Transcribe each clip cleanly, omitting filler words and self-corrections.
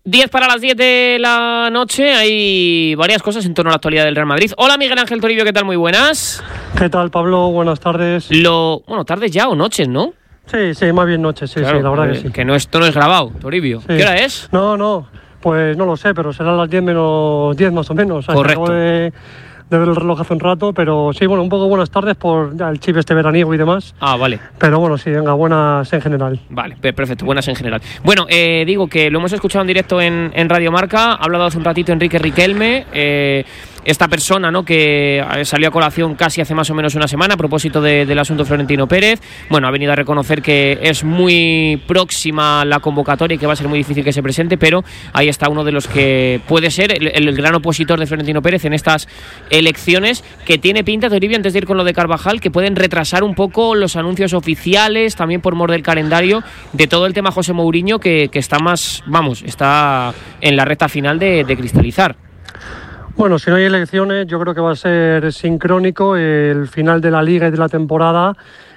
10 para las 10 de la noche, hay varias cosas en torno a la actualidad del Real Madrid. Hola Miguel Ángel Toribio, ¿qué tal? Muy buenas. ¿Qué tal, Pablo? Buenas tardes. Bueno, tardes ya o noches, ¿no? Sí, más bien noches, claro, sí, la verdad que sí. Que esto no es grabado, Toribio. Sí. ¿Qué hora es? No, pues no lo sé, pero serán las 10 menos 10 más o menos. Correcto. Acabo de ver el reloj hace un rato, pero sí, bueno, un poco buenas tardes por el chip veraniego y demás. Ah, vale. Pero bueno, sí, venga, buenas en general. Vale, perfecto, buenas en general. Bueno, digo que lo hemos escuchado en directo en Radio Marca, ha hablado hace un ratito Enrique Riquelme, esta persona, ¿no?, que salió a colación casi hace más o menos una semana a propósito del asunto Florentino Pérez. Bueno, ha venido a reconocer que es muy próxima la convocatoria y que va a ser muy difícil que se presente, pero ahí está uno de los que puede ser el gran opositor de Florentino Pérez en estas elecciones, que tiene pinta, Toribio, antes de ir con lo de Carvajal, que pueden retrasar un poco los anuncios oficiales, también por mor del calendario, de todo el tema José Mourinho, que está está en la recta final de cristalizar. Bueno, si no hay elecciones, yo creo que va a ser sincrónico el final de la Liga y de la temporada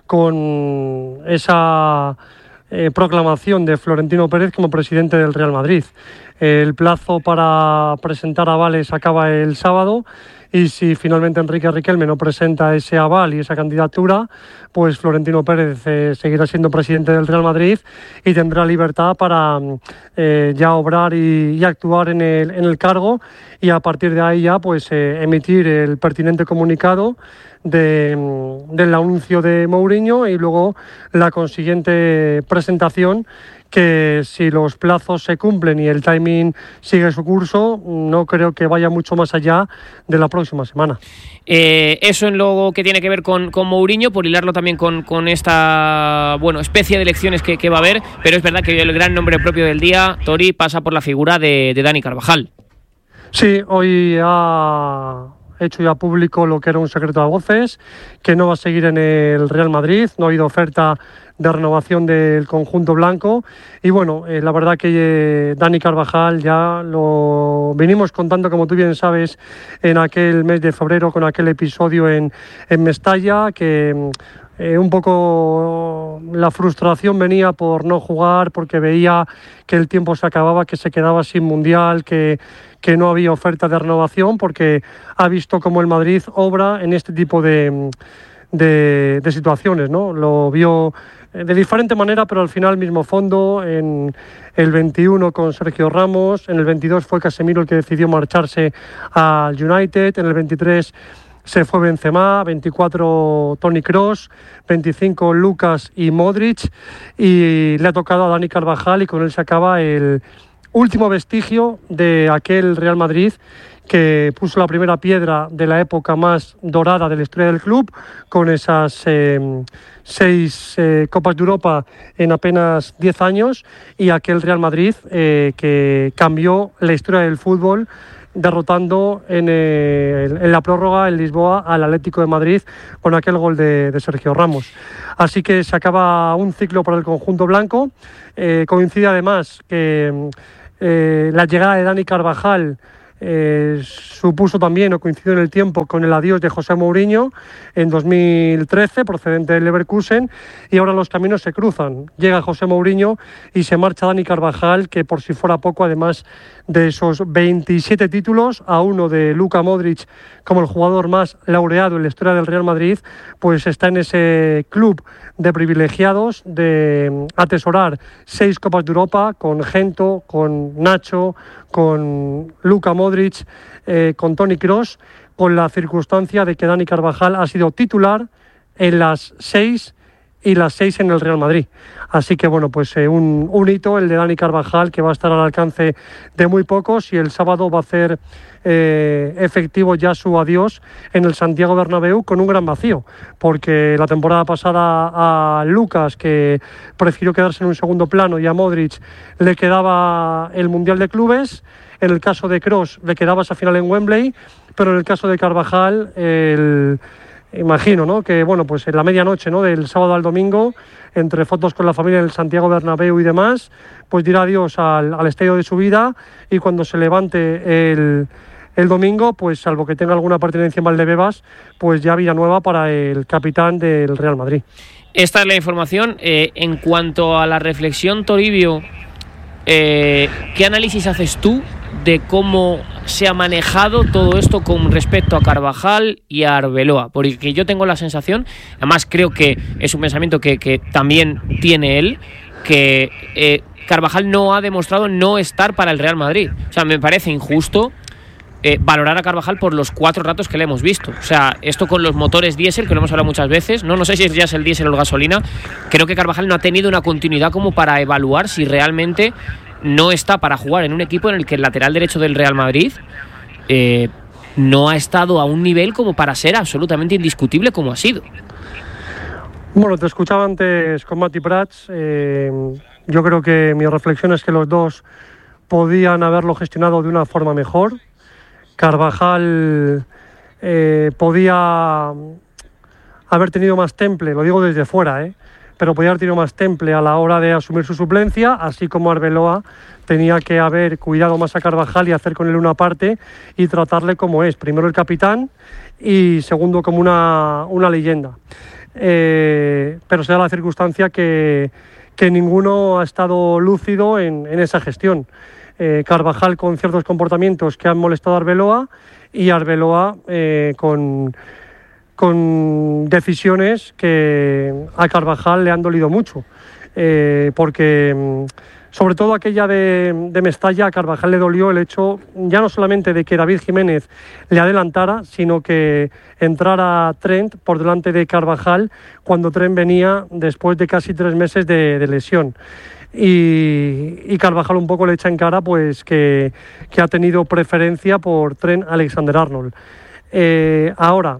con esa proclamación de Florentino Pérez como presidente del Real Madrid. El plazo para presentar avales acaba el sábado y si finalmente Enrique Riquelme no presenta ese aval y esa candidatura, pues Florentino Pérez seguirá siendo presidente del Real Madrid y tendrá libertad para ya obrar y actuar en el cargo, y a partir de ahí ya pues emitir el pertinente comunicado del anuncio de Mourinho y luego la consiguiente presentación, que si los plazos se cumplen y el timing sigue su curso, no creo que vaya mucho más allá de la próxima semana. Eso en lo que tiene que ver con Mourinho, por hilarlo también con esta especie de elecciones que va a haber, pero es verdad que el gran nombre propio del día, Tori, pasa por la figura de Dani Carvajal. Sí, hoy ha hecho ya público lo que era un secreto a voces, que no va a seguir en el Real Madrid, no ha habido oferta de renovación del conjunto blanco y bueno, la verdad que Dani Carvajal ya lo venimos contando, como tú bien sabes, en aquel mes de febrero con aquel episodio en Mestalla, que un poco la frustración venía por no jugar, porque veía que el tiempo se acababa, que se quedaba sin mundial, que no había oferta de renovación, porque ha visto cómo el Madrid obra en este tipo de situaciones, ¿no? Lo vio de diferente manera, pero al final mismo fondo. En el 21 con Sergio Ramos, en el 22 fue Casemiro el que decidió marcharse al United, en el 23 se fue Benzema, 24 Toni Kroos, 25 Lucas y Modric, y le ha tocado a Dani Carvajal, y con él se acaba el último vestigio de aquel Real Madrid que puso la primera piedra de la época más dorada de la historia del club, con esas 6 Copas de Europa en apenas 10 años, y aquel Real Madrid que cambió la historia del fútbol, derrotando en la prórroga en Lisboa al Atlético de Madrid con aquel gol de Sergio Ramos. Así que se acaba un ciclo para el conjunto blanco. Coincide además que la llegada de Dani Carvajal supuso también, o coincidió en el tiempo, con el adiós de José Mourinho en 2013, procedente del Leverkusen, y ahora los caminos se cruzan. Llega José Mourinho y se marcha Dani Carvajal, que por si fuera poco, además de esos 27 títulos, a uno de Luka Modric como el jugador más laureado en la historia del Real Madrid, pues está en ese club de privilegiados de atesorar 6 Copas de Europa con Gento, con Nacho, con Luka Modric, con Toni Kroos, con la circunstancia de que Dani Carvajal ha sido titular en las 6 y las 6 en el Real Madrid. Así que bueno, pues un hito el de Dani Carvajal, que va a estar al alcance de muy pocos, y el sábado va a hacer efectivo ya su adiós en el Santiago Bernabéu, con un gran vacío, porque la temporada pasada a Lucas, que prefirió quedarse en un segundo plano, y a Modric le quedaba el Mundial de Clubes. En el caso de Kroos le quedaba esa final en Wembley, pero en el caso de Carvajal imagino, ¿no?, que bueno, pues en la medianoche, ¿no?, del sábado al domingo, entre fotos con la familia en el Santiago Bernabéu y demás, pues dirá adiós al estadio de su vida, y cuando se levante el domingo, pues salvo que tenga alguna pertenencia en Valdebebas, pues ya vida nueva para el capitán del Real Madrid. Esta es la información. En cuanto a la reflexión, Toribio, ¿qué análisis haces tú de cómo se ha manejado todo esto con respecto a Carvajal y a Arbeloa? Porque yo tengo la sensación, además creo que es un pensamiento que también tiene él, que Carvajal no ha demostrado no estar para el Real Madrid. O sea, me parece injusto valorar a Carvajal por los 4 ratos que le hemos visto. O sea, esto con los motores diésel, que lo hemos hablado muchas veces, no sé si ya es el diésel o el gasolina, creo que Carvajal no ha tenido una continuidad como para evaluar si realmente no está para jugar en un equipo en el que el lateral derecho del Real Madrid no ha estado a un nivel como para ser absolutamente indiscutible como ha sido. Bueno, te escuchaba antes con Mati Prats. Yo creo que mi reflexión es que los dos podían haberlo gestionado de una forma mejor. Carvajal podía haber tenido más temple, lo digo desde fuera, pero podía haber tenido más temple a la hora de asumir su suplencia, así como Arbeloa tenía que haber cuidado más a Carvajal y hacer con él una parte y tratarle como es, primero el capitán y segundo como una leyenda. Pero se da la circunstancia que ninguno ha estado lúcido en esa gestión. Carvajal con ciertos comportamientos que han molestado a Arbeloa y Arbeloa con decisiones que a Carvajal le han dolido mucho, porque sobre todo aquella de Mestalla, a Carvajal le dolió el hecho ya no solamente de que David Jiménez le adelantara, sino que entrara Trent por delante de Carvajal cuando Trent venía después de casi 3 meses de lesión. Y Carvajal un poco le echa en cara pues que ha tenido preferencia por Trent Alexander-Arnold. Ahora,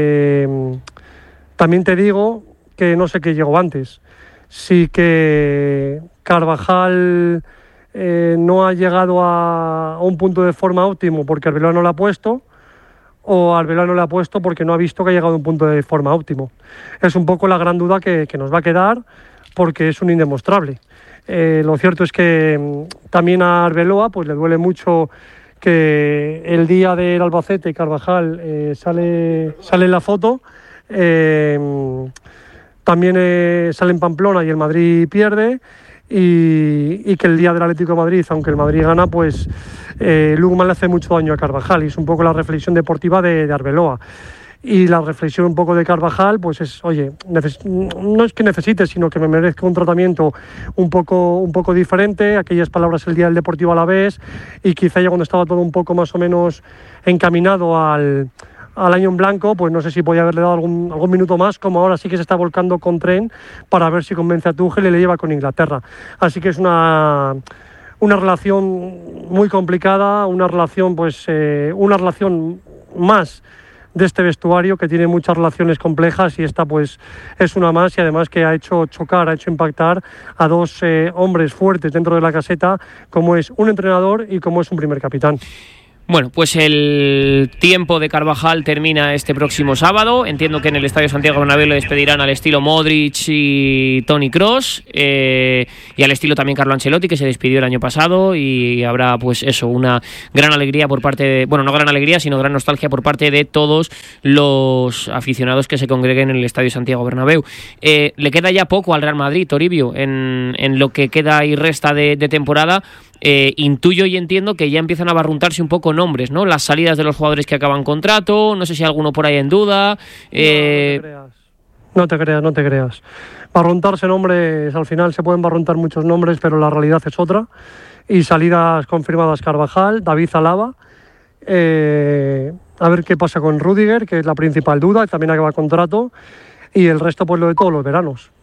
también te digo que no sé qué llegó antes. Sí que Carvajal no ha llegado a un punto de forma óptimo porque Arbeloa no lo ha puesto, o Arbeloa no lo ha puesto porque no ha visto que ha llegado a un punto de forma óptimo. Es un poco la gran duda que nos va a quedar porque es un indemostrable. Lo cierto es que también a Arbeloa pues le duele mucho que el día del Albacete Carvajal sale en la foto, también sale en Pamplona y el Madrid pierde, y que el día del Atlético de Madrid, aunque el Madrid gana, pues Lugman le hace mucho daño a Carvajal, y es un poco la reflexión deportiva de Arbeloa. Y la reflexión un poco de Carvajal, pues es, oye, no es que necesite, sino que me merezca un tratamiento un poco diferente. Aquellas palabras el día del Deportivo Alavés, y quizá ya cuando estaba todo un poco más o menos encaminado al año en blanco, pues no sé si podía haberle dado algún minuto más, como ahora sí que se está volcando con Trent para ver si convence a Tuchel y le lleva con Inglaterra. Así que es una relación muy complicada, una relación más de este vestuario, que tiene muchas relaciones complejas, y esta pues es una más, y además que ha hecho chocar, ha hecho impactar a 2 hombres fuertes dentro de la caseta, como es un entrenador y como es un primer capitán. Bueno, pues el tiempo de Carvajal termina este próximo sábado. Entiendo que en el Estadio Santiago Bernabéu le despedirán al estilo Modric y Toni Kroos, y al estilo también Carlo Ancelotti, que se despidió el año pasado, y habrá pues eso, una gran alegría por parte de, bueno, no gran alegría, sino gran nostalgia por parte de todos los aficionados que se congreguen en el Estadio Santiago Bernabéu. Le queda ya poco al Real Madrid, Toribio, en lo que queda y resta de temporada. Intuyo y entiendo que ya empiezan a barruntarse un poco nombres, ¿no? Las salidas de los jugadores que acaban contrato, no sé si hay alguno por ahí en duda. No te creas. Barruntarse nombres, al final se pueden barruntar muchos nombres, pero la realidad es otra. Y salidas confirmadas: Carvajal, David Alaba. A ver qué pasa con Rüdiger, que es la principal duda, también acaba contrato. Y el resto, pues lo de todos los veranos.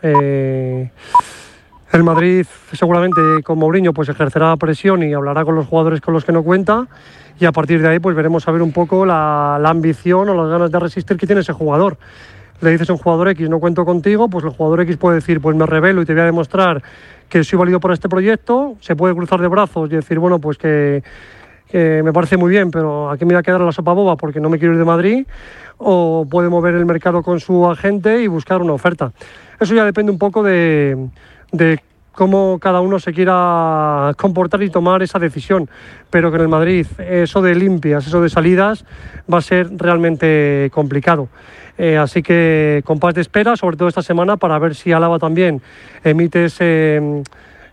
El Madrid seguramente con Mourinho pues ejercerá presión y hablará con los jugadores con los que no cuenta, y a partir de ahí pues veremos a ver un poco la ambición o las ganas de resistir que tiene ese jugador. Le dices a un jugador X: no cuento contigo, pues el jugador X puede decir: pues me revelo y te voy a demostrar que soy válido para este proyecto. Se puede cruzar de brazos y decir: bueno, pues que me parece muy bien, pero aquí me voy a quedar en la sopa boba porque no me quiero ir de Madrid. O puede mover el mercado con su agente y buscar una oferta. Eso ya depende un poco de cómo cada uno se quiera comportar y tomar esa decisión, pero que en el Madrid eso de limpias, eso de salidas va a ser realmente complicado. Así que compás de espera, sobre todo esta semana, para ver si Alaba también emite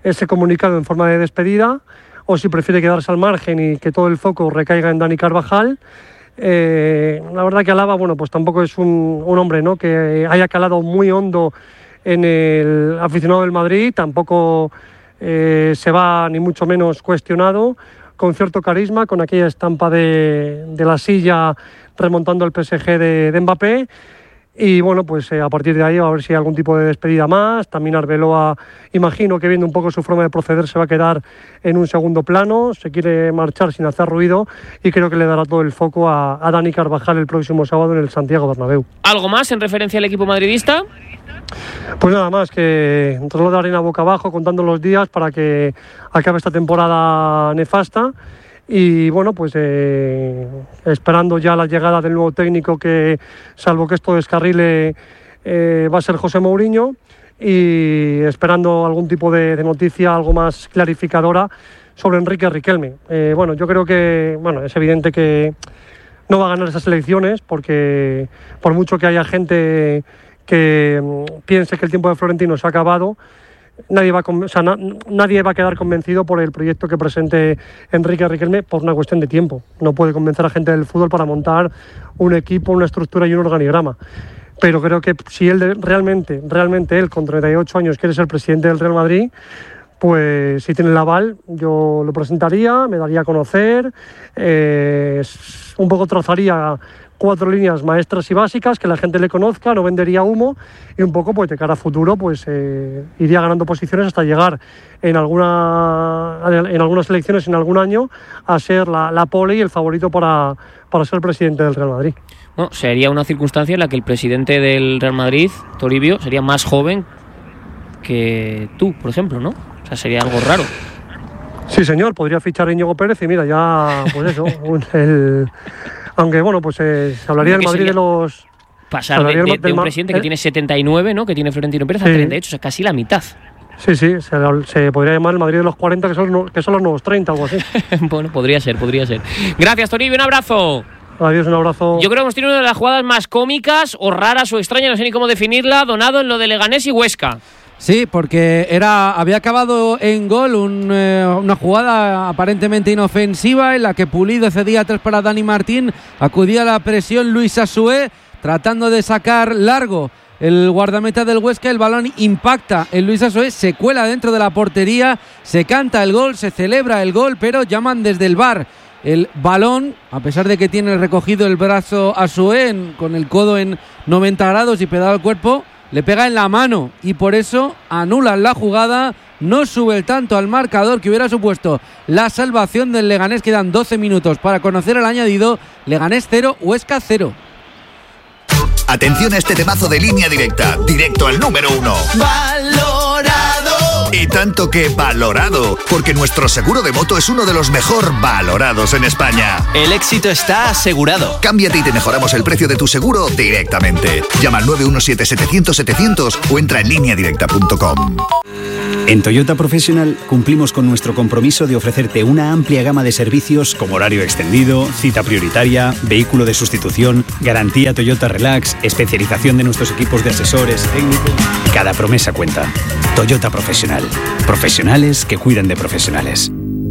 ese comunicado en forma de despedida, o si prefiere quedarse al margen y que todo el foco recaiga en Dani Carvajal. La verdad que Alaba, bueno, pues tampoco es un hombre, ¿no?, que haya calado muy hondo en el aficionado del Madrid, tampoco se va ni mucho menos cuestionado, con cierto carisma, con aquella estampa de la silla remontando el PSG de Mbappé. Y bueno, pues a partir de ahí va a ver si hay algún tipo de despedida más. También Arbeloa, imagino que viendo un poco su forma de proceder, se va a quedar en un segundo plano, se quiere marchar sin hacer ruido y creo que le dará todo el foco a Dani Carvajal el próximo sábado en el Santiago Bernabéu. ¿Algo más en referencia al equipo madridista? Pues nada más, que trasladar de arena boca abajo, contando los días para que acabe esta temporada nefasta. Y bueno, pues esperando ya la llegada del nuevo técnico, que salvo que esto descarrile va a ser José Mourinho, y esperando algún tipo de noticia algo más clarificadora sobre Enrique Riquelme. Bueno, yo creo que es evidente que no va a ganar esas elecciones, porque por mucho que haya gente que piense que el tiempo de Florentino se ha acabado, nadie va a quedar convencido por el proyecto que presente Enrique Riquelme por una cuestión de tiempo. No puede convencer a gente del fútbol para montar un equipo, una estructura y un organigrama. Pero creo que si él realmente él con 38 años quiere ser presidente del Real Madrid, pues si tiene el aval, yo lo presentaría, me daría a conocer, un poco trazaría 4 líneas maestras y básicas, que la gente le conozca, no vendería humo, y un poco pues de cara a futuro pues iría ganando posiciones hasta llegar en algunas elecciones en algún año a ser la pole y el favorito para ser presidente del Real Madrid. Bueno, sería una circunstancia en la que el presidente del Real Madrid, Toribio, sería más joven que tú, por ejemplo, ¿no? O sea, sería algo raro. Sí, señor, podría fichar a Íñigo Pérez y mira, ya, pues eso, aunque bueno, pues se hablaría del Madrid de los... Pasar de un presidente que tiene 79, ¿no?, que tiene Florentino Pérez, a 38, o sea, casi la mitad. Sí, se podría llamar el Madrid de los 40, que son los nuevos 30, algo así. Bueno, podría ser. Gracias, Toribio, un abrazo. Adiós, un abrazo. Yo creo que hemos tenido una de las jugadas más cómicas o raras o extrañas, no sé ni cómo definirla, Donado, en lo de Leganés y Huesca. Sí, porque había acabado en gol una jugada aparentemente inofensiva en la que Pulido cedía 3 para Dani Martín, acudía a la presión Luis Asué tratando de sacar largo el guardameta del Huesca, el balón impacta en Luis Asué, se cuela dentro de la portería, se canta el gol, se celebra el gol, pero llaman desde el VAR. El balón, a pesar de que tiene recogido el brazo Asué con el codo en 90 grados y pegado al cuerpo, le pega en la mano y por eso anulan la jugada. No sube el tanto al marcador que hubiera supuesto la salvación del Leganés. Quedan 12 minutos para conocer el añadido. Leganés 0, Huesca 0. Atención a este temazo de Línea Directa, directo al número 1. ¡Valorado! Y tanto que valorado, porque nuestro seguro de moto es uno de los mejor valorados en España. El éxito está asegurado. Cámbiate y te mejoramos el precio de tu seguro directamente. Llama al 917-700-700 o entra en lineadirecta.com. En Toyota Professional cumplimos con nuestro compromiso de ofrecerte una amplia gama de servicios como horario extendido, cita prioritaria, vehículo de sustitución, garantía Toyota Relax, especialización de nuestros equipos de asesores técnicos. Cada promesa cuenta. Toyota Professional. Profesionales que cuidan de profesionales.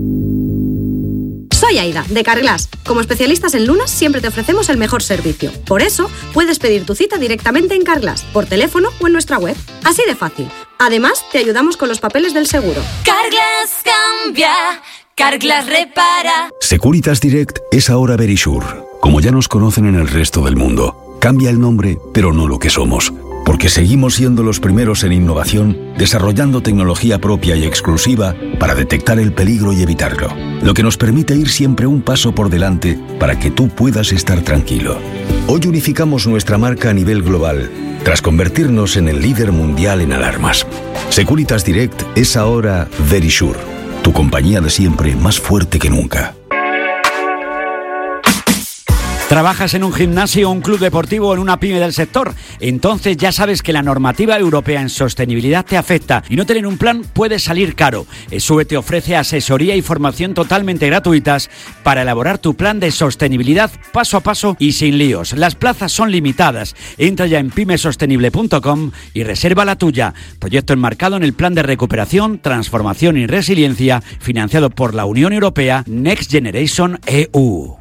Soy Aida, de Carglass. Como especialistas en lunas, siempre te ofrecemos el mejor servicio. Por eso, puedes pedir tu cita directamente en Carglass, por teléfono o en nuestra web. Así de fácil. Además, te ayudamos con los papeles del seguro. Carglass cambia, Carglass repara. Securitas Direct es ahora Verisure. Como ya nos conocen en el resto del mundo, cambia el nombre, pero no lo que somos. Porque seguimos siendo los primeros en innovación, desarrollando tecnología propia y exclusiva para detectar el peligro y evitarlo. Lo que nos permite ir siempre un paso por delante para que tú puedas estar tranquilo. Hoy unificamos nuestra marca a nivel global, tras convertirnos en el líder mundial en alarmas. Securitas Direct es ahora Verisure, tu compañía de siempre más fuerte que nunca. ¿Trabajas en un gimnasio, un club deportivo o en una pyme del sector? Entonces ya sabes que la normativa europea en sostenibilidad te afecta y no tener un plan puede salir caro. ESUE te ofrece asesoría y formación totalmente gratuitas para elaborar tu plan de sostenibilidad paso a paso y sin líos. Las plazas son limitadas. Entra ya en pymesostenible.com y reserva la tuya. Proyecto enmarcado en el Plan de Recuperación, Transformación y Resiliencia, financiado por la Unión Europea Next Generation EU.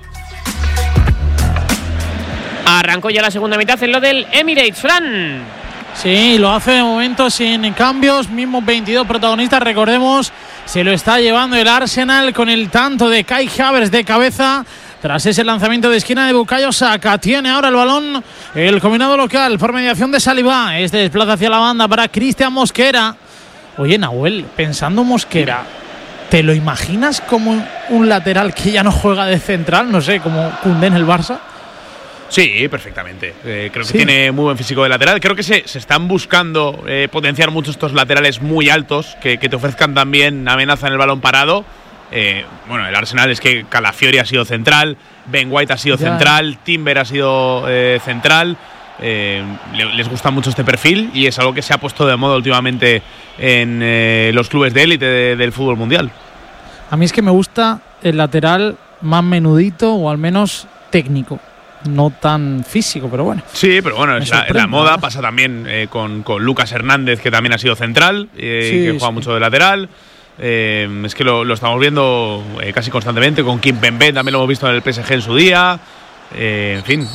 Arrancó ya la segunda mitad en lo del Emirates, Fran. Sí, lo hace de momento sin cambios, mismos 22 protagonistas, recordemos, se lo está llevando el Arsenal con el tanto de Kai Havertz de cabeza. Tras ese lanzamiento de esquina de Bukayo Saka, tiene ahora el balón el combinado local por mediación de Saliba. Este desplaza hacia la banda para Cristian Mosquera. Oye, Nahuel, pensando Mosquera, ¿te lo imaginas como un lateral que ya no juega de central? No sé, como Koundé en el Barça. Sí, perfectamente. Creo que tiene muy buen físico de lateral. Creo que se están buscando potenciar mucho estos laterales muy altos que te ofrezcan también amenaza en el balón parado. Bueno, el Arsenal es que Calafiori ha sido central, Ben White ha sido central, Timber ha sido central. Les gusta mucho este perfil y es algo que se ha puesto de moda últimamente en los clubes de élite del fútbol mundial. A mí es que me gusta el lateral más menudito o al menos técnico. No tan físico, pero bueno. Sí, pero bueno, es la moda. Pasa también con Lucas Hernández, que también ha sido central, que juega mucho de lateral. Es que lo estamos viendo casi constantemente. Con Kim Pembe también lo hemos visto en el PSG en su día. En fin,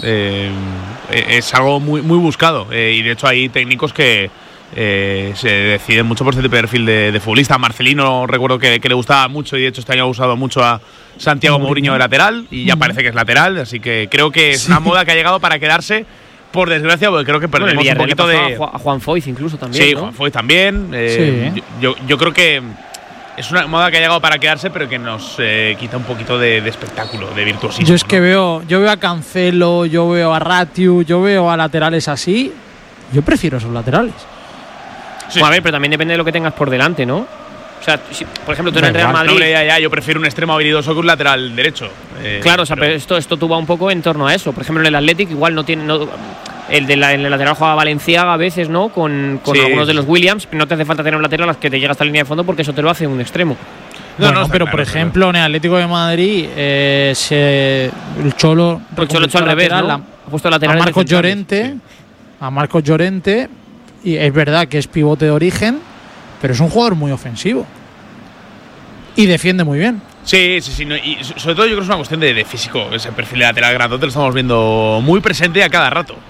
es algo muy, muy buscado. Y de hecho hay técnicos que se deciden mucho por este tipo de perfil de futbolista. Marcelino recuerdo que le gustaba mucho y de hecho este año ha usado mucho a Santiago Mourinho de lateral y ya parece que es lateral, así que creo que es una moda que ha llegado para quedarse, por desgracia, porque creo que perdemos un poquito de… A Juan Foyth incluso también, sí, ¿no? Juan Foyth también. Yo creo que es una moda que ha llegado para quedarse, pero que nos quita un poquito de espectáculo, de virtuosismo. Yo es que veo a Cancelo, yo veo a Ratiu, yo veo a laterales así. Yo prefiero esos laterales. Sí. Bueno, a ver, pero también depende de lo que tengas por delante, ¿no? O sea, si, por ejemplo, tú en el Real Madrid… No, yo prefiero un extremo habilidoso que un lateral derecho. Claro, o sea, pero esto tú va un poco en torno a eso. Por ejemplo, en el Athletic igual no tiene… en el lateral juega Valenciaga a veces, ¿no? Con algunos de los Williams. No te hace falta tener un lateral a las que te llega hasta la línea de fondo porque eso te lo hace un extremo. Pero claro, por ejemplo, en el Atlético de Madrid el Cholo… El Cholo hecho al revés, ¿no? Ha puesto lateral a Marcos Llorente. Y es verdad que es pivote de origen, pero es un jugador muy ofensivo. Y defiende muy bien. Sí. No, y sobre todo yo creo que es una cuestión de físico. Ese perfil de lateral grandote lo estamos viendo muy presente a cada rato.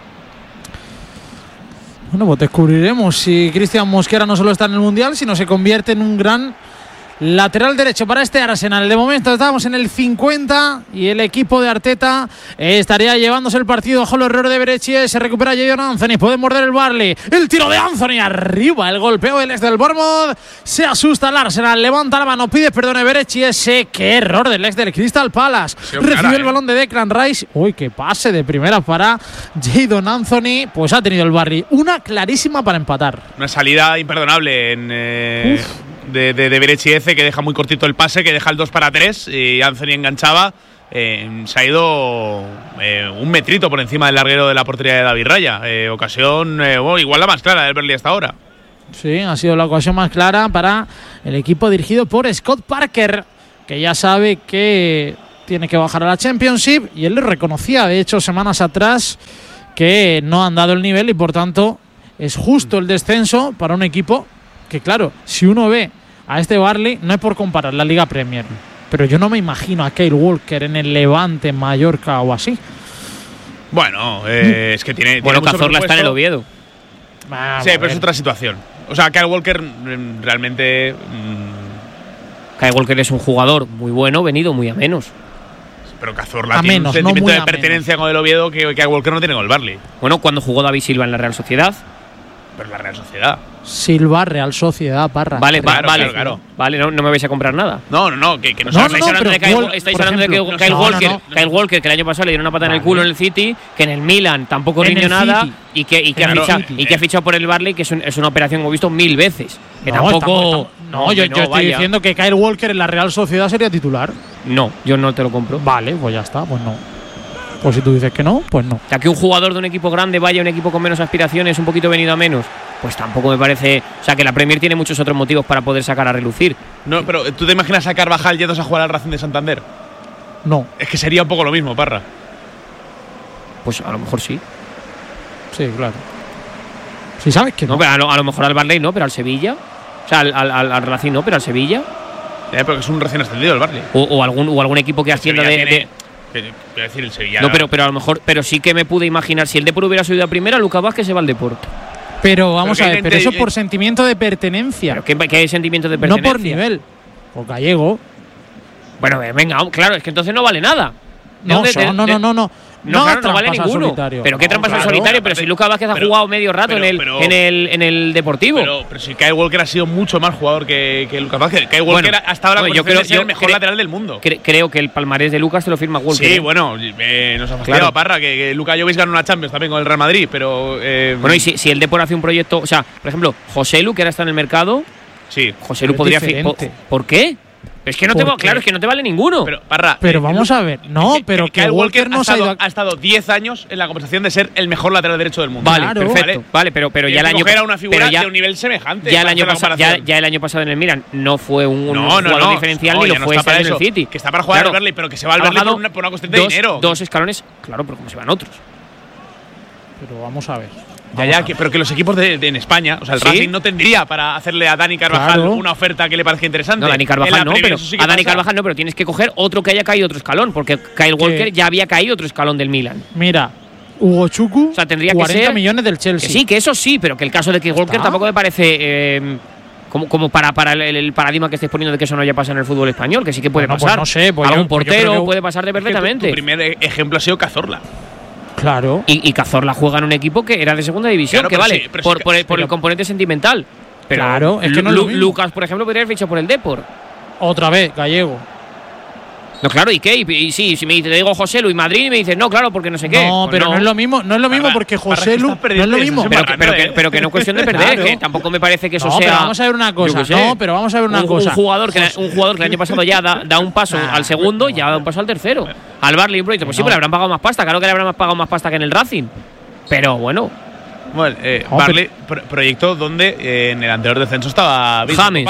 Bueno, pues descubriremos si Cristian Mosquera no solo está en el Mundial, sino se convierte en un gran lateral derecho para este Arsenal. De momento estamos en el 50 y el equipo de Arteta estaría llevándose el partido. Ojo el error de Berechier, se recupera Jadon Anthony, puede morder el Barley, el tiro de Anthony arriba, el golpeo del ex del Bournemouth, se asusta el Arsenal, levanta la mano, pide perdón a Berechier, qué error del ex del Crystal Palace, recibe el balón de Declan Rice, uy, qué pase de primera para Jadon Anthony, pues ha tenido el Barley una clarísima para empatar. Una salida imperdonable de Berechier, que deja muy cortito el pase, que deja el 2-3 y Anthony enganchaba. Se ha ido un metrito por encima del larguero de la portería de David Raya. Ocasión igual la más clara del Burnley hasta ahora. Sí, ha sido la ocasión más clara para el equipo dirigido por Scott Parker, que ya sabe que tiene que bajar a la Championship y él le reconocía, de hecho, semanas atrás que no han dado el nivel y por tanto es justo el descenso para un equipo que, claro, si uno ve a este Barley, no es por comparar la Liga Premier, pero yo no me imagino a Kyle Walker en el Levante, Mallorca o así. Bueno, es que tiene Cazorla está en el Oviedo. Sí, pero es otra situación. O sea, Kyle Walker realmente… Kyle Walker es un jugador muy bueno, venido muy a menos. Pero Cazorla tiene un sentimiento de pertenencia con el Oviedo que Kyle Walker no tiene con el Barley. Bueno, cuando jugó David Silva en la Real Sociedad… Pero la Real Sociedad… Silva, Real Sociedad, Parra. Vale, Vale, no me vais a comprar nada. No, que no estáis hablando de Kyle Walker. Kyle Walker, que el año pasado le dieron una patada en el culo en el City, que en el Milan tampoco rindió nada y que ha fichado por el Barley, que es una operación que hemos visto 1000 veces. Que tampoco… yo estoy diciendo que Kyle Walker en la Real Sociedad sería titular. No, yo no te lo compro. Vale, pues ya está, pues no. Pues si tú dices que no, pues no. O sea, que un jugador de un equipo grande vaya a un equipo con menos aspiraciones, un poquito venido a menos, pues tampoco me parece. O sea, que la Premier tiene muchos otros motivos para poder sacar a relucir. No, pero ¿tú te imaginas a Carvajal yéndose a jugar al Racing de Santander? No. Es que sería un poco lo mismo, Parra. Pues a lo mejor sí. Sí, claro. Si sabes que no. No, pero a lo mejor al Barley no, pero al Sevilla. O sea, al Racing no, pero al Sevilla. Pero es un recién ascendido el Barley. O algún equipo que ascienda de. Quiero decir, el Sevilla. No, pero a lo mejor. Pero sí que me pude imaginar. Si el Depor hubiera subido a primera, Lucas Vázquez se va al Deporto. Pero vamos a ver, pero eso por sentimiento de pertenencia. ¿Pero qué sentimiento de pertenencia? No por nivel. Por gallego. Bueno, venga, claro, es que entonces no vale nada. No, claro, no vale ninguno. Solitario. Pero qué trampas al solitario, pero si Lucas Vázquez ha jugado medio rato en el Deportivo. Pero si Kyle Walker ha sido mucho más jugador que Lucas Vázquez. Kyle Walker ha estado en la posición de ser el mejor lateral del mundo. Creo que el palmarés de Lucas te lo firma Walker. Sí, bueno, nos ha fastidiado Parra que Luka Jovic ganó una Champions también con el Real Madrid, pero bueno, y si el Depor hace un proyecto, o sea, por ejemplo, Joselu, que ahora está en el mercado. Sí. Joselu podría ¿Por qué? Es que no te claro, es que no te vale ninguno. Pero, Parra, pero vamos a ver, pero que Kyle Walker no ha estado 10 años en la conversación de ser el mejor lateral derecho del mundo. Vale, claro, perfecto. Vale, pero ya el año era una figura de un nivel semejante. Ya el año pasado en el Milan no fue un jugador diferencial ni lo fue en el City. Que está para jugar al Burnley, pero que se va al Burnley por una cuestión de dinero. 2 escalones, claro, pero como se van otros. Pero vamos a ver. Pero que los equipos en España, o sea, el Racing no tendría para hacerle a Dani Carvajal una oferta que le parezca interesante. No, Dani Carvajal no, pero a Dani Carvajal no, pero tienes que coger otro que haya caído otro escalón, porque Kyle Walker ya había caído otro escalón del Milan. Mira, Hugo Chuku, o sea, tendría 40 que ser, millones del Chelsea. Que sí, que eso sí, pero que el caso de Kyle Walker tampoco me parece como para el paradigma que estés poniendo de que eso no haya pasado en el fútbol español, que sí que puede pasar. Pues no sé, algún portero puede pasarte perfectamente. Tu primer ejemplo ha sido Cazorla. Claro. Y Cazorla juega en un equipo que era de segunda división, claro, que vale, por el componente sentimental. Pero claro, es que no Lucas, por ejemplo, podría haber fichado por el Depor. Otra vez, gallego. No, claro, ¿y qué? Y sí, si me te digo Joselu y Madrid y me dices, no, claro, porque no sé qué. No, pues pero no es lo mismo, porque Joselu no es lo mismo. Pero que no es cuestión de perder, claro. Que tampoco me parece que eso sea. Pero vamos a ver una cosa. Pero vamos a ver una cosa. Un jugador que el año pasado ya da un paso al segundo, ya da un paso al tercero. Al Barley un proyecto, pues sí, pero le habrán pagado más pasta, claro que le habrán pagado más pasta que en el Racing. Pero bueno. Bueno, Barley, proyecto donde en el anterior descenso estaba James.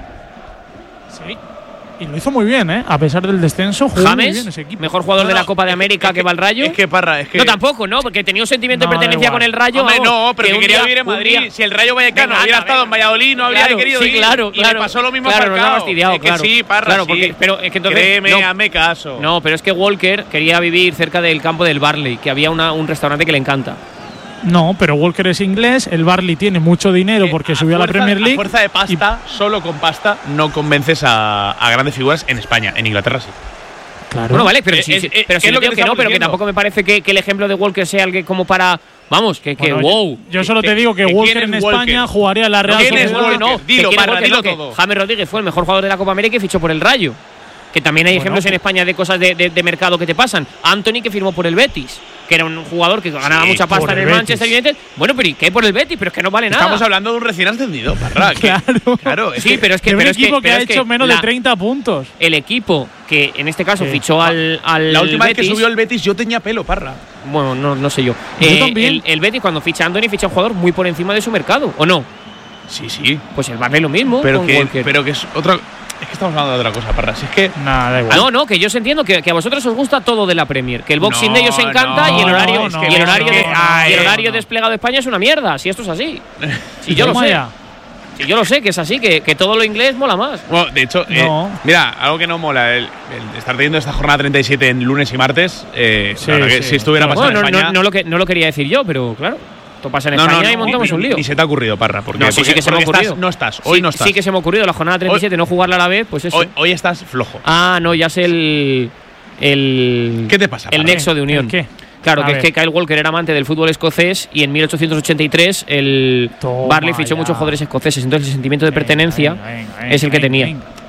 Sí. Y lo hizo muy bien, ¿eh? A pesar del descenso, jugó muy bien ese equipo. Mejor jugador de la Copa de América que va al Rayo. Es que Parra, es que. No, tampoco, ¿no? Porque tenía un sentimiento de pertenencia con el Rayo. Hombre, no, pero que quería vivir en Madrid. Si el Rayo Vallecano hubiera estado en Valladolid, no habría querido ir. Claro, y le pasó lo mismo a Falcao. Nos ha fastidiado, que sí, Parra, claro, porque, pero es que entonces. Créeme, hazme caso. No, pero es que Walker quería vivir cerca del campo del Barley, que había un restaurante que le encanta. No, pero Walker es inglés, el Barley tiene mucho dinero porque subió a la Premier League. A fuerza de pasta, solo con pasta, no convences a grandes figuras en España. En Inglaterra sí. Claro. Bueno, vale, pero si no digo que no, pero que tampoco me parece que el ejemplo de Walker sea algo como para. Vamos, wow. Yo solo te digo que Walker en España jugaría en la Real Sociedad. ¿Quién es Walker? No, dilo todo. James Rodríguez fue el mejor jugador de la Copa América y fichó por el Rayo. Que también hay ejemplos en España de cosas de mercado que te pasan. Anthony, que firmó por el Betis, que era un jugador que ganaba mucha pasta en el Manchester United. Bueno, pero ¿y qué por el Betis? Pero es que no vale nada. Estamos hablando de un recién ascendido, Parra. Claro. Sí, pero es que. Un equipo que ha hecho menos de 30 puntos. El equipo que en este caso fichó al la última Betis, vez que subió el Betis yo tenía pelo, Parra. Bueno, no sé yo. También. El Betis, cuando ficha a Anthony, ficha a un jugador muy por encima de su mercado, ¿o no? Sí. Pues el Barley lo mismo. Pero que es otra. Es que estamos hablando de otra cosa, Parra. Si es que. Nada, da igual. No, que yo os entiendo que a vosotros os gusta todo de la Premier. Que el Boxing Day os encanta y el horario desplegado de España es una mierda. Si esto es así. Si yo lo sé. Si yo lo sé, que es así, que todo lo inglés mola más. Bueno, de hecho, mira, algo que no mola, el estar teniendo esta jornada 37 en lunes y martes, si estuviera pasando en España. No lo quería decir yo, pero claro. Esto pasa en España y montamos un lío. Y se te ha ocurrido, Parra. Porque, sí que se me ha ocurrido. Hoy no estás. Sí que se me ha ocurrido la jornada 37, no jugarla a la vez, pues eso. Hoy estás flojo. Ah, no, ya sé el ¿qué te pasa, Parra? El nexo de unión. ¿Qué? Claro, que es que Kyle Walker era amante del fútbol escocés y en 1883 el Barley fichó muchos jugadores escoceses. Entonces el sentimiento de pertenencia es el que tenía.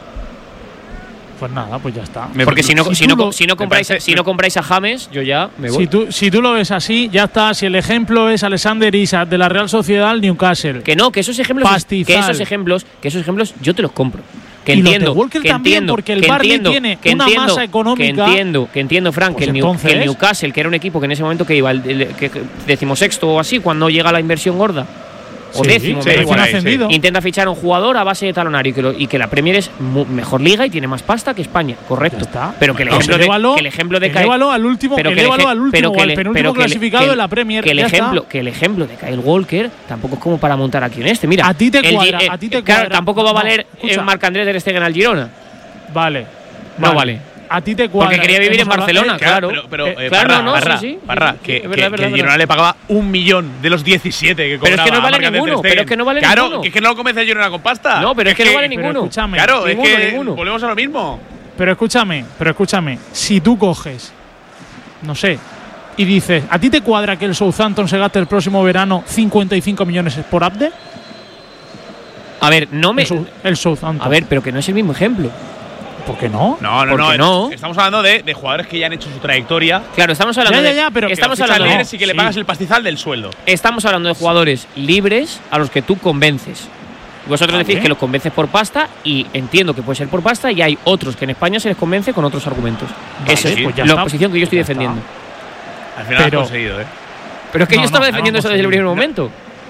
Pues nada, pues ya está. Porque si no compráis a James, yo ya me voy. Si tú lo ves así, ya está. Si el ejemplo es Alexander Isak de la Real Sociedad al Newcastle. Que esos ejemplos yo te los compro. Que y entiendo, los de Walker que también, entiendo, porque el que Burnley entiendo, tiene que una entiendo, masa económica. Que entiendo, Frank, Pues que el Newcastle, que era un equipo que en ese momento que iba que 16º o así, cuando llega la inversión gorda, o décimo, intenta fichar a un jugador a base de talonario y que la Premier es mejor liga y tiene más pasta que España, correcto. Pero que el ejemplo de al último, pero al penúltimo clasificado de la Premier. Que el ejemplo de Kyle Walker tampoco es como para montar aquí en este. Mira, a ti te cuadra, claro, tampoco va a valer Marc-André ter Stegen al Girona. Vale. No vale. A ti te cuadra. Porque quería vivir en Barcelona, claro. Pero Parra, que el Girona le pagaba 1 millón de los 17 que cobraba. Pero es que no vale ninguno. Pero es que no vale ninguno. Claro, es que no lo convence el Girona con pasta. No, pero es que no vale ninguno. Claro, es que volvemos a lo mismo. Pero escúchame. Si tú coges, no sé, y dices, ¿a ti te cuadra que el Southampton se gaste el próximo verano 55 millones por Abde? A ver, el Southampton. A ver, pero que no es el mismo ejemplo. ¿Por qué no? No. Estamos hablando de jugadores que ya han hecho su trayectoria. Claro, estamos hablando pero estamos hablando de y que le pagas el pastizal del sueldo. Estamos hablando de jugadores libres a los que tú convences. Vosotros decís que los convences por pasta y entiendo que puede ser por pasta y hay otros que en España se les convence con otros argumentos. Esa es la posición que yo estoy defendiendo. Al final lo has conseguido, ¿eh? Pero es que yo estaba defendiendo eso desde el primer momento.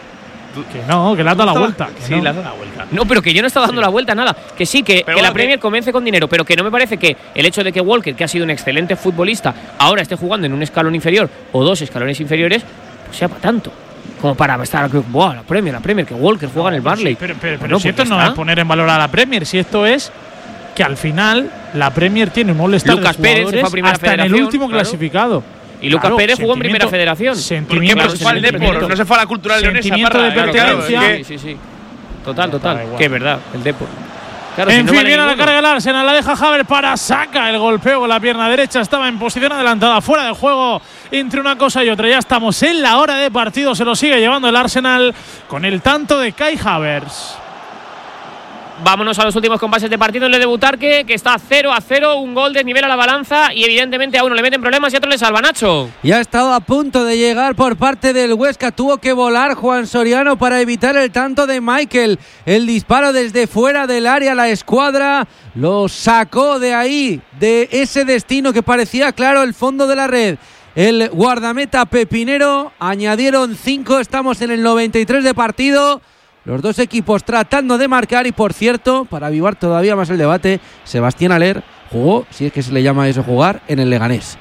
Que le has dado la vuelta. Sí, le has dado la vuelta. No, pero que yo no estaba dando la vuelta a nada. Que sí, que la Premier convence con dinero, pero que no me parece que el hecho de que Walker, que ha sido un excelente futbolista, ahora esté jugando en un escalón inferior o 2 escalones inferiores, pues sea para tanto. Como para estar aquí, la Premier, que Walker juega en el Burnley. Pero si esto no es poner en valor a la Premier, si esto es que al final la Premier tiene un All-Star Lucas Pérez se fue a primera hasta en el último clasificado. Y Lucas Pérez jugó en primera federación. No se fue a la Cultural Leonesa. Sentimiento de pertenencia. Sí. Total. Que es verdad, el Depor. Claro, en fin, viene a la carga el Arsenal, la deja Havertz para saca el golpeo con la pierna derecha, estaba en posición adelantada, fuera de juego entre una cosa y otra. Ya estamos en la hora de partido, se lo sigue llevando el Arsenal con el tanto de Kai Havertz. Vámonos a los últimos compases de partido en el de Butarque, que está 0-0, un gol desnivela la balanza y evidentemente a uno le meten problemas y a otro le salva. Nacho. Ya ha estado a punto de llegar por parte del Huesca, tuvo que volar Juan Soriano para evitar el tanto de Michael. El disparo desde fuera del área, la escuadra lo sacó de ahí, de ese destino que parecía claro, el fondo de la red. El guardameta pepinero, añadieron 5, estamos en el 93 de partido. Los dos equipos tratando de marcar y, por cierto, para avivar todavía más el debate, Sebastián Haller jugó, si es que se le llama eso jugar, en el Leganés.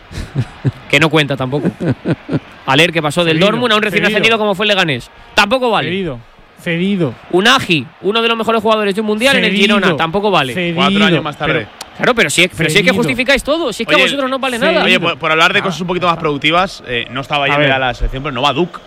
Que no cuenta tampoco. Haller, que pasó del Dortmund a un recién ascendido como fue el Leganés. Tampoco vale. Cedido. Unagi, uno de los mejores jugadores de un mundial en el Girona. Tampoco vale. 4 años más tarde. Claro, pero si es que justificáis todo. Si es que a vosotros no vale nada. Oye, por hablar de cosas un poquito más productivas, no estaba yendo a la selección, pero no va Duc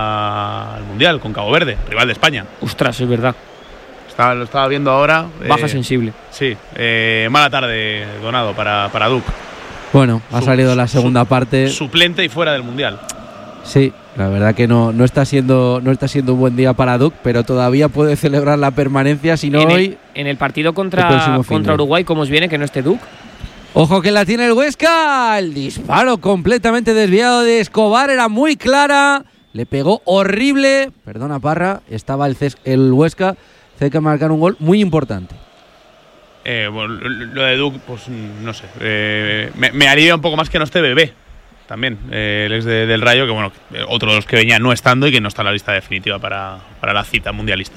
al Mundial con Cabo Verde, rival de España. Ostras, es verdad. Lo estaba viendo ahora. Baja sensible. Sí, mala tarde, Donado, para Duc. Bueno, ha salido la segunda parte. Suplente y fuera del Mundial. Sí, la verdad que no está siendo un buen día para Duc, pero todavía puede celebrar la permanencia, si no hoy. En el partido contra Uruguay, ¿cómo os viene que no esté Duc? Ojo que la tiene el Huesca, el disparo completamente desviado de Escobar, era muy clara, le pegó horrible, perdona Parra, estaba el Huesca cerca de marcar un gol muy importante. Bueno, lo de Duc, pues no sé, me alivia un poco más que no esté Bebé. También, el ex del Rayo, que bueno, otro de los que venía no estando y que no está en la lista definitiva para la cita mundialista.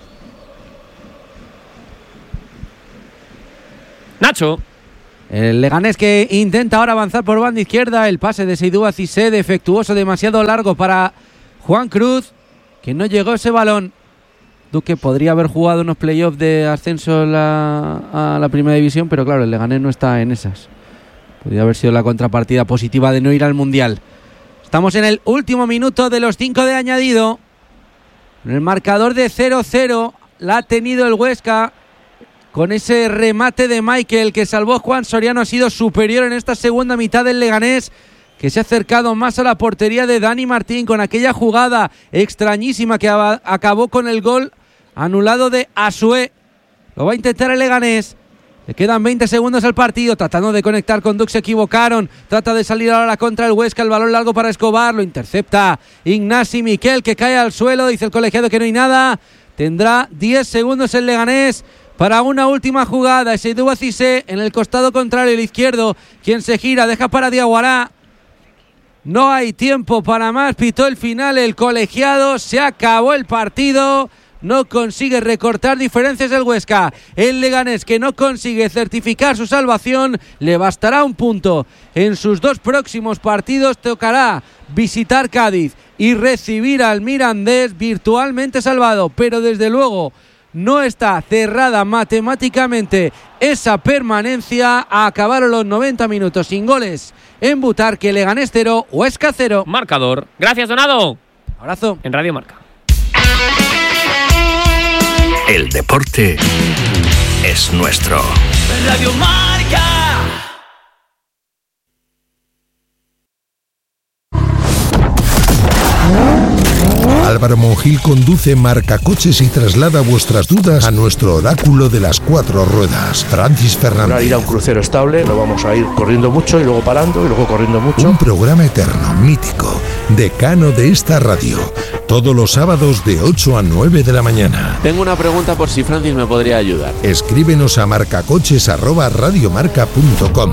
Nacho. El Leganés que intenta ahora avanzar por banda izquierda, el pase de Seydou a Cissé, defectuoso, demasiado largo para Juan Cruz, que no llegó ese balón. Duque podría haber jugado unos playoffs de ascenso a la primera división, pero claro, el Leganés no está en esas. Podría haber sido la contrapartida positiva de no ir al Mundial. Estamos en el último minuto de los 5 de añadido. En el marcador de 0-0 la ha tenido el Huesca. Con ese remate de Michael que salvó Juan Soriano, ha sido superior en esta segunda mitad del Leganés, que se ha acercado más a la portería de Dani Martín con aquella jugada extrañísima que acabó con el gol anulado de Asue. Lo va a intentar el Leganés. Le quedan 20 segundos al partido, tratando de conectar con Duc, se equivocaron. Trata de salir ahora contra el Huesca, el balón largo para Escobar, lo intercepta Ignasi Miquel, que cae al suelo, dice el colegiado que no hay nada. Tendrá 10 segundos el Leganés para una última jugada. Es Edu Cissé en el costado contrario, el izquierdo, quien se gira, deja para Diaguará. No hay tiempo para más, pitó el final el colegiado, se acabó el partido. No consigue recortar diferencias el Huesca. El Leganés, que no consigue certificar su salvación, le bastará un punto. En sus 2 próximos partidos tocará visitar Cádiz y recibir al Mirandés, virtualmente salvado, pero desde luego no está cerrada matemáticamente esa permanencia. Acabaron los 90 minutos sin goles en Butarque. Leganés 0, Huesca 0. Marcador. Gracias, Donado. Abrazo. En Radio Marca. El deporte es nuestro. Radio Marca. Álvaro Monjil conduce Marcacoches y traslada vuestras dudas a nuestro oráculo de las 4 ruedas, Francis Fernández. Para ir a un crucero estable no vamos a ir corriendo mucho y luego parando y luego corriendo mucho. Un programa eterno, mítico, decano de esta radio, todos los sábados de 8 a 9 de la mañana. Tengo una pregunta por si Francis me podría ayudar. Escríbenos a marcacoches@radiomarca.com.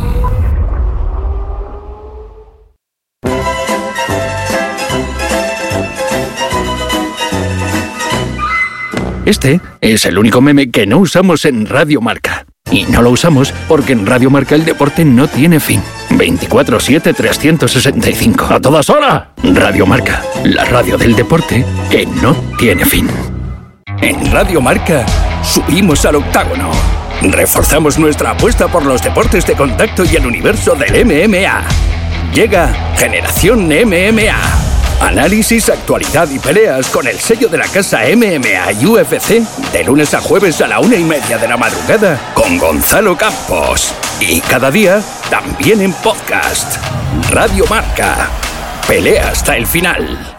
Este es el único meme que no usamos en Radio Marca. Y no lo usamos porque en Radio Marca el deporte no tiene fin. 24/7, 365. ¡A todas horas! Radio Marca, la radio del deporte que no tiene fin. En Radio Marca subimos al octágono. Reforzamos nuestra apuesta por los deportes de contacto y el universo del MMA. Llega Generación MMA. Análisis, actualidad y peleas con el sello de la casa MMA y UFC de lunes a jueves a la 1:30 de la madrugada con Gonzalo Campos. Y cada día también en podcast. Radio Marca. Pelea hasta el final.